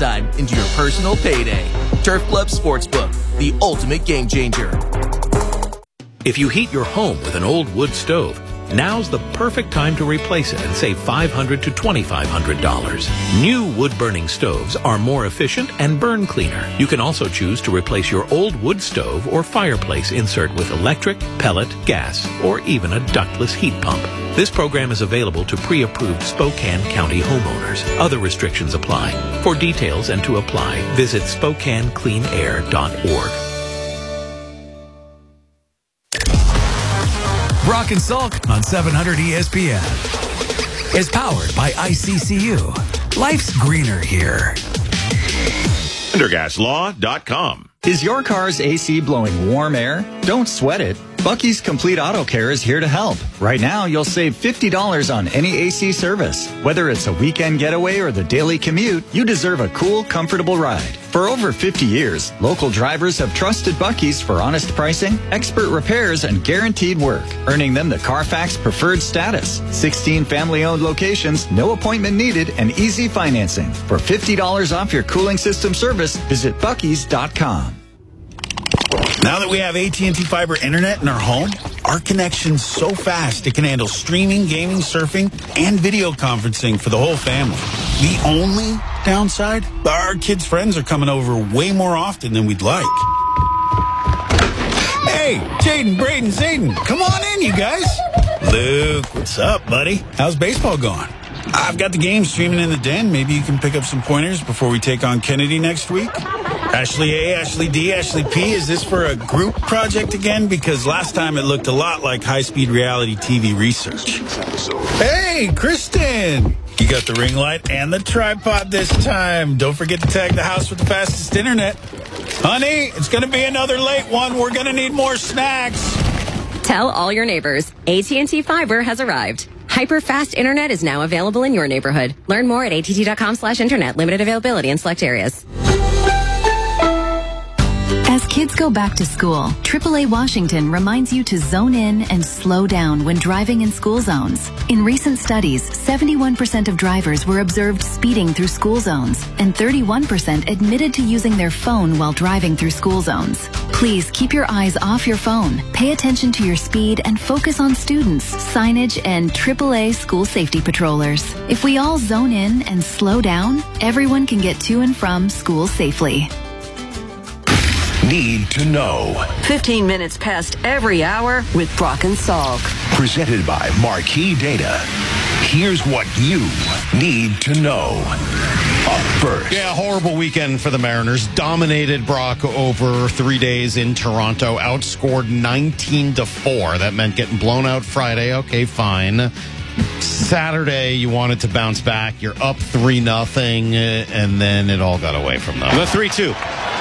time into your personal payday. Turf Club Sportsbook, the ultimate game changer. If you heat your home with an old wood stove, now's the perfect time to replace it and save $500 to $2,500. New wood-burning stoves are more efficient and burn cleaner. You can also choose to replace your old wood stove or fireplace insert with electric, pellet, gas, or even a ductless heat pump. This program is available to pre-approved Spokane County homeowners. Other restrictions apply. For details and to apply, visit SpokaneCleanAir.org. Brock and Salk on 700 ESPN is powered by ICCU. Life's greener here. Undergaslaw.com. Is your car's AC blowing warm air? Don't sweat it. Bucky's Complete Auto Care is here to help. Right now, you'll save $50 on any AC service. Whether it's a weekend getaway or the daily commute, you deserve a cool, comfortable ride. For over 50 years, local drivers have trusted Bucky's for honest pricing, expert repairs, and guaranteed work, earning them the Carfax Preferred status. 16 family-owned locations, no appointment needed, and easy financing. For $50 off your cooling system service, visit Bucky's.com. Now that we have AT&T Fiber Internet in our home, our connection's so fast it can handle streaming, gaming, surfing, and video conferencing for the whole family. The only downside? Our kids' friends are coming over way more often than we'd like. Hey, Jaden, Braden, Zayden, come on in, you guys. Luke, what's up, buddy? How's baseball going? I've got the game streaming in the den. Maybe you can pick up some pointers before we take on Kennedy next week. Ashley A, Ashley D, Ashley P, is this for a group project again? Because last time it looked a lot like high-speed reality TV research. Hey, Kristen! You got the ring light and the tripod this time. Don't forget to tag the house with the fastest internet. Honey, it's going to be another late one. We're going to need more snacks. Tell all your neighbors, AT&T Fiber has arrived. Hyper-fast internet is now available in your neighborhood. Learn more at att.com/internet. Limited availability in select areas. As kids go back to school, AAA Washington reminds you to zone in and slow down when driving in school zones. In recent studies, 71% of drivers were observed speeding through school zones, and 31% admitted to using their phone while driving through school zones. Please keep your eyes off your phone, pay attention to your speed, and focus on students, signage, and AAA school safety patrollers. If we all zone in and slow down, everyone can get to and from school safely. Need to know. 15 minutes past every hour with Brock and Salk. Presented by Marquee Data. Here's what you need to know. Up first. Yeah, horrible weekend for the Mariners. Dominated Brock over 3 days in Toronto. Outscored 19-4. That meant getting blown out Friday. Okay, fine. Saturday, you wanted to bounce back. You're up 3-0, and then it all got away from them. The 3-2.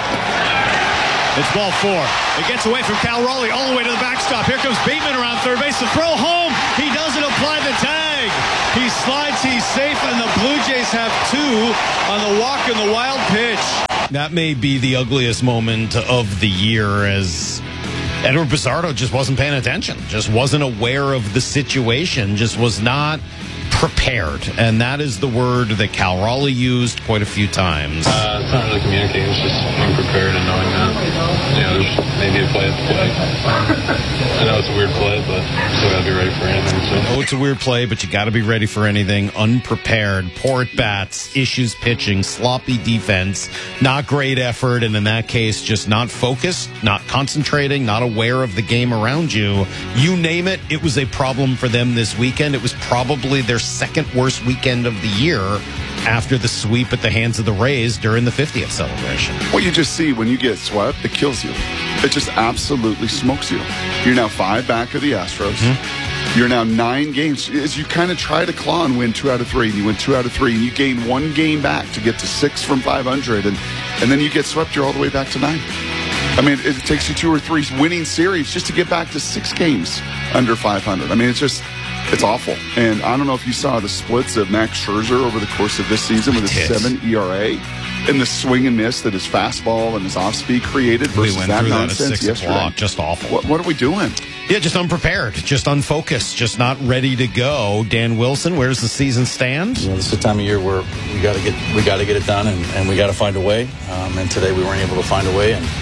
It's ball 4. It gets away from Cal Raleigh all the way to the backstop. Here comes Bateman around third base. The throw home. He doesn't apply the tag. He slides. He's safe, and the Blue Jays have 2 on the walk and the wild pitch. That may be the ugliest moment of the year, as Edward Bizardo just wasn't paying attention, just wasn't aware of the situation, just was not prepared. And that is the word that Cal Raleigh used quite a few times. It's not really communicating, it's just being prepared and knowing that, there's maybe a play at the plate. I know it's a weird play, but still got to be ready for anything. So. Oh, it's a weird play, but you got to be ready for anything. Unprepared, poor at bats, issues pitching, sloppy defense, not great effort, and in that case, just not focused, not concentrating, not aware of the game around you. You name it, it was a problem for them this weekend. It was probably their second worst weekend of the year after the sweep at the hands of the Rays during the 50th celebration. What you just see when you get swept, it kills you. It just absolutely smokes you. You're now 5 back of the Astros. Mm-hmm. You're now 9 games. As you kind of try to claw and win 2 out of 3, and you win 2 out of 3, and you gain 1 game back to get to 6 from 500, and then you get swept, you're all the way back to 9. I mean, it takes you 2 or 3 winning series just to get back to 6 games under 500. I mean, it's awful. And I don't know if you saw the splits of Max Scherzer over the course of this season with his 7 ERA and the swing and miss that his fastball and his off speed created versus we went that through nonsense that at 6 yesterday. o'clock. Just awful. What are we doing? Yeah, just unprepared, just unfocused, just not ready to go. Dan Wilson, where does the season stand? This is the time of year where we got to get it done, and we got to find a way. And today we weren't able to find a way, and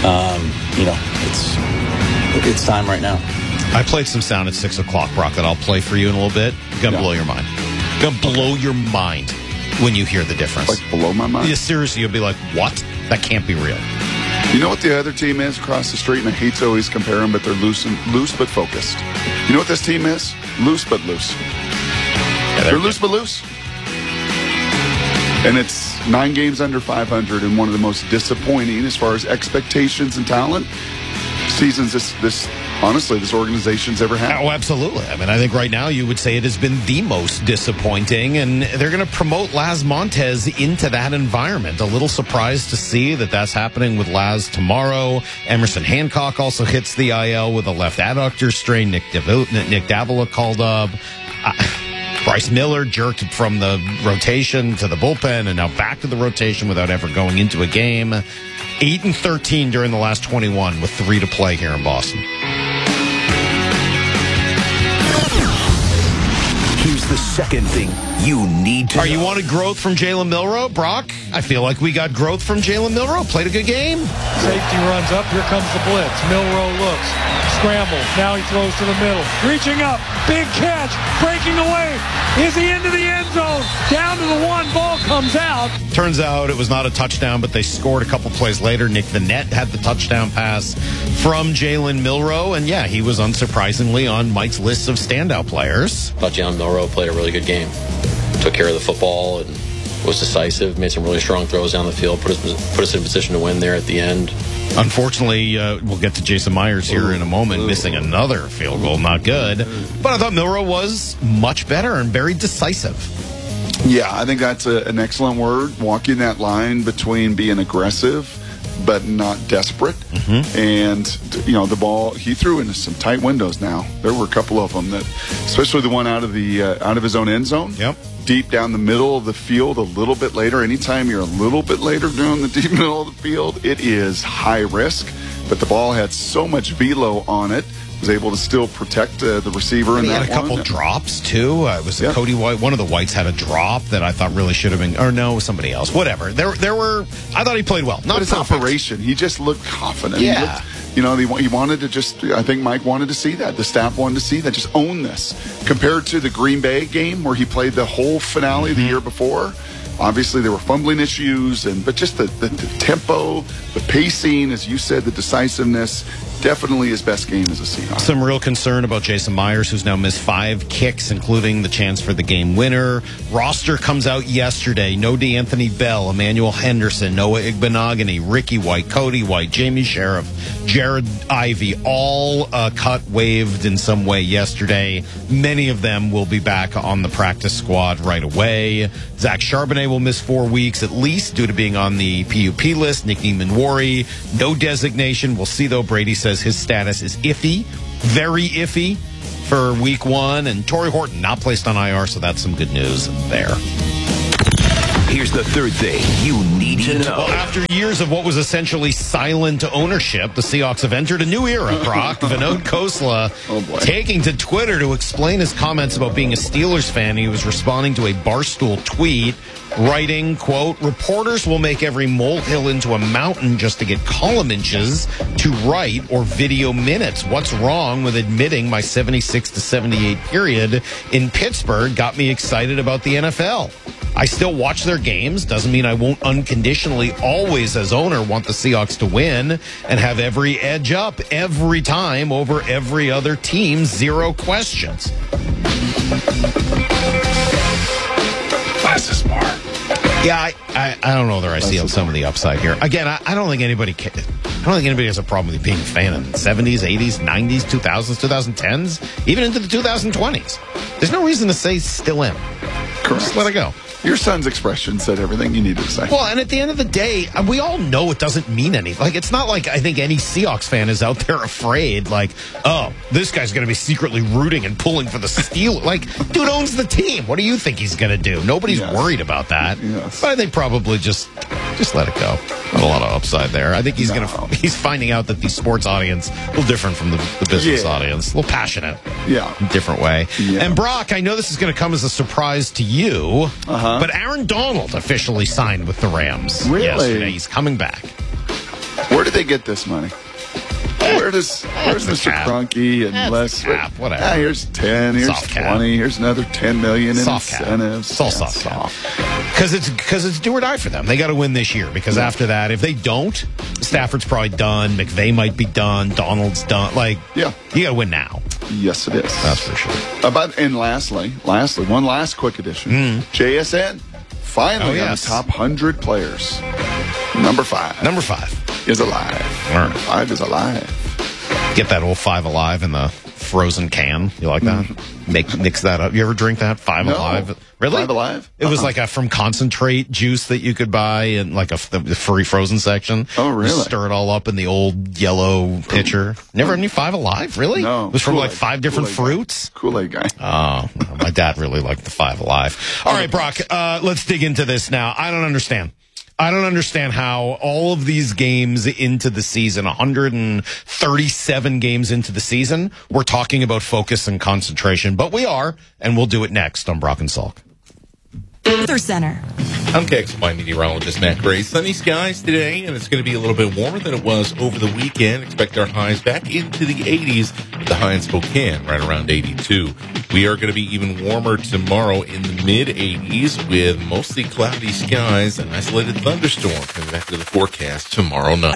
it's time right now. I played some sound at 6 o'clock, Brock, that I'll play for you in a little bit. Gonna blow your mind. Gonna blow your mind when you hear the difference. Like blow my mind? Yeah, seriously, you'll be like, what? That can't be real. You know what the other team is across the street, and I hate to always compare them, but they're loose but focused. You know what this team is? Loose but loose. Yeah, they're loose but loose. And it's 9 games under 500 and one of the most disappointing as far as expectations and talent seasons this organization's ever had. Oh, absolutely. I mean, I think right now you would say it has been the most disappointing, and they're going to promote Laz Montez into that environment. A little surprised to see that that's happening with Laz tomorrow. Emerson Hancock also hits the IL with a left adductor strain. Nick Davila called up. Bryce Miller jerked from the rotation to the bullpen and now back to the rotation without ever going into a game. 8-13 during the last 21 with 3 to play here in Boston. Here's the second thing you need to know. You wanted growth from Jalen Milroe, Brock? I feel like we got growth from Jalen Milroe. Played a good game. Safety runs up. Here comes the blitz. Milroe looks. Scramble. Now he throws to the middle. Reaching up. Big catch. Breaking away. Is he into the end zone? Down to the 1. Ball comes out. Turns out it was not a touchdown, but they scored a couple plays later. Nick Vannett had the touchdown pass from Jalen Milroe. And yeah, he was unsurprisingly on Mike's list of standout players. I thought Jalen Milroe played a really good game. Took care of the football and was decisive, made some really strong throws down the field, put us in a position to win there at the end. Unfortunately, we'll get to Jason Myers here in a moment, missing another field goal. Not good. But I thought Milroe was much better and very decisive. Yeah, I think that's an excellent word, walking that line between being aggressive but not desperate. And, the ball, he threw into some tight windows now. There were a couple of them that, especially the one out of his own end zone. Yep. Deep down the middle of the field a little bit later. Anytime you're a little bit later down the deep middle of the field, it is high risk. But the ball had so much velo on it, was able to still protect the receiver in that one. He had a couple drops, too. It was Cody White. One of the Whites had a drop that I thought really should have been, or no, somebody else. Whatever. There were, I thought he played well. Not his operation. He just looked confident. Yeah. He wanted to just, I think Mike wanted to see that. The staff wanted to see that. Just own this. Compared to the Green Bay game where he played the whole finale the year before, obviously there were fumbling issues, but just the tempo, the pacing, as you said, the decisiveness, definitely his best game as a Seahawk. Some real concern about Jason Myers, who's now missed 5 kicks, including the chance for the game winner. Roster comes out yesterday. No DeAnthony Bell, Emmanuel Henderson, Noah Igbenogany, Ricky White, Cody White, Jamie Sheriff, Jared Ivey, all cut, waived in some way yesterday. Many of them will be back on the practice squad right away. Zach Charbonnet will miss 4 weeks at least due to being on the PUP list. Nick Niemann-Wari, no designation. We'll see, though. Brady says his status is iffy, very iffy for week 1. And Torrey Horton not placed on IR, so that's some good news there. Here's the third thing you need to know. Well, after years of what was essentially silent ownership, the Seahawks have entered a new era, Brock. Vinod Khosla taking to Twitter to explain his comments about being a Steelers fan. He was responding to a Barstool tweet, writing, quote, "Reporters will make every molehill into a mountain just to get column inches to write or video minutes. What's wrong with admitting my 76 to 78 period in Pittsburgh got me excited about the NFL? I still watch their games. Doesn't mean I won't unconditionally always, as owner, want the Seahawks to win and have every edge up every time over every other team. Zero questions." That's a smart. Yeah, I don't know that I see some of the upside here. Again, I don't think anybody has a problem with being a fan in the 70s, 80s, 90s, 2000s, 2010s, even into the 2020s. There's no reason to say still am. Correct. Just let it go. Your son's expression said everything you needed to say. Well, and at the end of the day, we all know it doesn't mean anything. Like, it's not like I think any Seahawks fan is out there afraid, like, oh, this guy's going to be secretly rooting and pulling for the Steelers. Like, dude owns the team. What do you think he's going to do? Nobody's worried about that. Yes. But I think probably just let it go. Not a lot of upside there. I think he's finding out that the sports audience is a little different from the business audience. A little passionate. Yeah. In a different way. Yeah. And Brock, I know this is going to come as a surprise to you, but Aaron Donald officially signed with the Rams yesterday. He's coming back. Where did they get this money? Where's Mr. Kroenke and Les? Whatever. Yeah, here's 10, here's Soft 20, cap. Here's another 10 million in Soft incentives. It's all soft cap. Because it's do or die for them. They got to win this year, because after that, if they don't, Stafford's probably done. McVay might be done. Donald's done. You got to win now. Yes, it is. That's for sure. And lastly, one last quick addition. JSN, finally on the top 100 players. Number 5. Number 5 is alive. Right. 5 is alive. Get that old 5 Alive in the frozen can. You like that? Mix that up. You ever drink that 5 Alive? Really? 5 Alive? It was like a from concentrate juice that you could buy in like the free frozen section. Oh, really? You stir it all up in the old yellow pitcher. Never had any 5 Alive? Really? No. It was from Kool-Aid. like 5 different fruits? Kool-Aid guy. Oh, my dad really liked the 5 Alive. All right, Brock, let's dig into this now. I don't understand how all of these games into the season, 137 games into the season, we're talking about focus and concentration. But we are, and we'll do it next on Brock and Salk. Weather Center. I'm KXY meteorologist Matt Gray. Sunny skies today, and it's going to be a little bit warmer than it was over the weekend. Expect our highs back into the 80s, with the high in Spokane right around 82. We are going to be even warmer tomorrow in the mid-80s with mostly cloudy skies and isolated thunderstorm coming back to the forecast tomorrow night.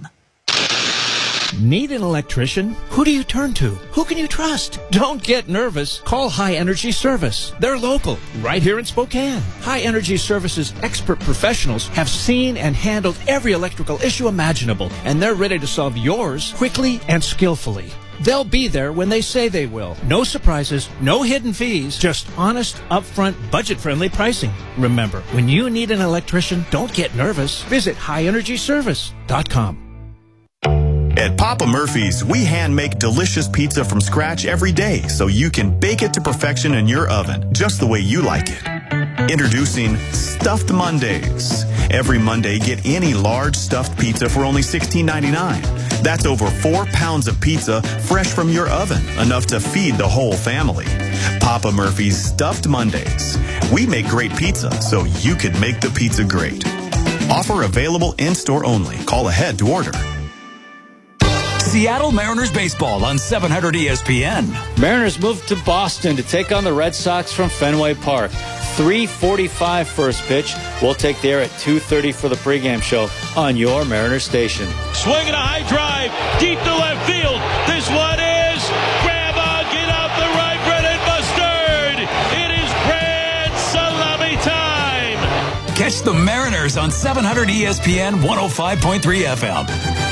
Need an electrician? Who do you turn to? Who can you trust? Don't get nervous. Call High Energy Service. They're local, right here in Spokane. High Energy Service's expert professionals have seen and handled every electrical issue imaginable, and they're ready to solve yours quickly and skillfully. They'll be there when they say they will. No surprises, no hidden fees, just honest, upfront, budget-friendly pricing. Remember, when you need an electrician, don't get nervous. Visit highenergyservice.com. At Papa Murphy's, we hand make delicious pizza from scratch every day so you can bake it to perfection in your oven, just the way you like it. Introducing Stuffed Mondays. Every Monday, get any large stuffed pizza for only $16.99. That's over 4 pounds of pizza fresh from your oven, enough to feed the whole family. Papa Murphy's Stuffed Mondays. We make great pizza so you can make the pizza great. Offer available in-store only. Call ahead to order. Seattle Mariners baseball on 700 ESPN. Mariners moved to Boston to take on the Red Sox from Fenway Park. 3:45 first pitch. We'll take the air at 2:30 for the pregame show on your Mariners station. Swinging a high drive deep to left field. This one is grab on, get out the right, bread and mustard. It is grand salami time. Catch the Mariners on 700 ESPN 105.3 FM.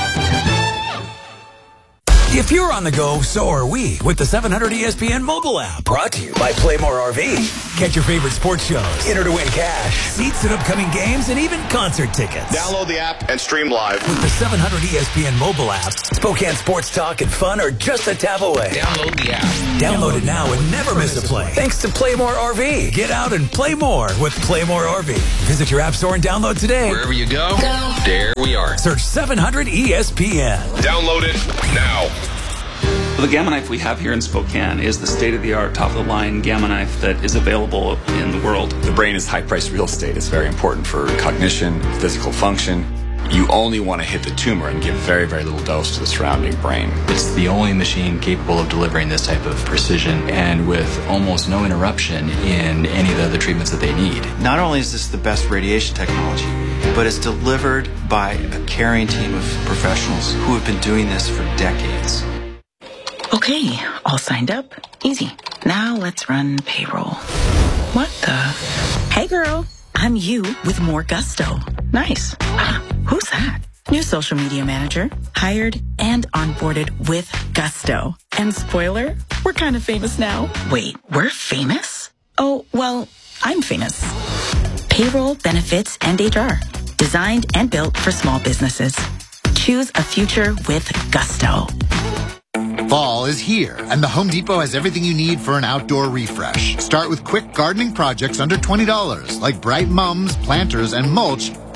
If you're on the go, so are we with the 700 ESPN mobile app. Brought to you by Playmore RV. Catch your favorite sports shows, enter to win cash, seats at upcoming games, and even concert tickets. Download the app and stream live. With the 700 ESPN mobile app, Spokane sports talk and fun are just a tap away. Download the app. Download it now and never miss a play. Thanks to Playmore RV. Get out and play more with Playmore RV. Visit your app store and download today. Wherever you go, there we are. Search 700 ESPN. Download it now. The Gamma Knife we have here in Spokane is the state-of-the-art, top-of-the-line Gamma Knife that is available in the world. The brain is high-priced real estate. It's very important for cognition, physical function. You only want to hit the tumor and give very, very little dose to the surrounding brain. It's the only machine capable of delivering this type of precision and with almost no interruption in any of the other treatments that they need. Not only is this the best radiation technology, but it's delivered by a caring team of professionals who have been doing this for decades. Okay, all signed up. Easy. Now let's run payroll. What the? Hey girl, I'm you with more gusto. Nice. Who's that? New social media manager, hired and onboarded with gusto. And spoiler, we're kind of famous now. Wait, we're famous? Oh, well, I'm famous. Payroll, benefits, and HR. Designed and built for small businesses. Choose a future with gusto. Fall is here, and the Home Depot has everything you need for an outdoor refresh. Start with quick gardening projects under $20, like bright mums, planters, and mulch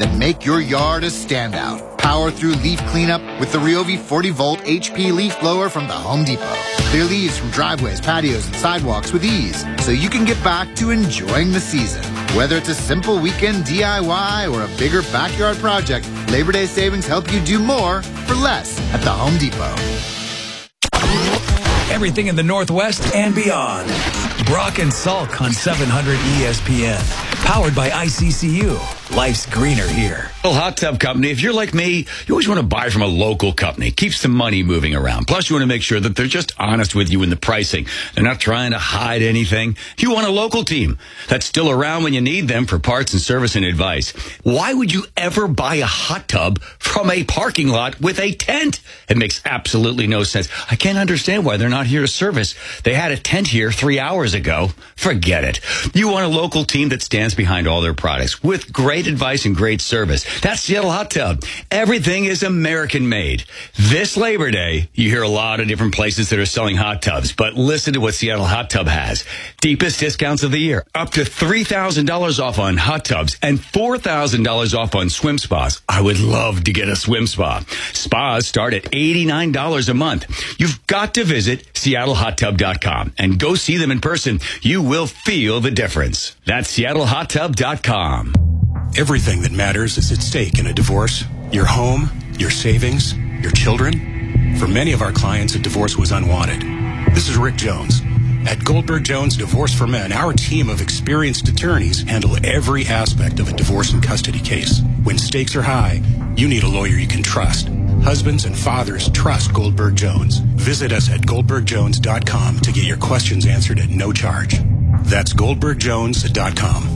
that make your yard a standout. Power through leaf cleanup with the Ryobi 40-volt HP leaf blower from the Home Depot. Clear leaves from driveways, patios, and sidewalks with ease, so you can get back to enjoying the season. Whether it's a simple weekend DIY or a bigger backyard project, Labor Day savings help you do more for less at the Home Depot. Everything in the Northwest and beyond. Brock and Salk on 700 ESPN. Powered by ICCU. Life's greener here. Well, Hot Tub Company, if you're like me, you always want to buy from a local company. Keeps the money moving around. Plus, you want to make sure that they're just honest with you in the pricing. They're not trying to hide anything. You want a local team that's still around when you need them for parts and service and advice. Why would you ever buy a hot tub from a parking lot with a tent? It makes absolutely no sense. I can't understand why they're not here to service. They had a tent here 3 hours ago. Forget it. You want a local team that stands behind all their products with great advice and great service. That's Seattle Hot Tub. Everything is American made. This Labor Day, you hear a lot of different places that are selling hot tubs, but listen to what Seattle Hot Tub has. Deepest discounts of the year. Up to $3,000 off on hot tubs and $4,000 off on swim spas. I would love to get a swim spa. Spas start at $89 a month. You've got to visit SeattleHotTub.com and go see them in person. You will feel the difference. That's SeattleHotTub.com. Everything that matters is at stake in a divorce. Your home, your savings, your children. For many of our clients, a divorce was unwanted. This is Rick Jones. At Goldberg Jones Divorce for Men, our team of experienced attorneys handle every aspect of a divorce and custody case. When stakes are high, you need a lawyer you can trust. Husbands and fathers trust Goldberg Jones. Visit us at GoldbergJones.com to get your questions answered at no charge. That's GoldbergJones.com.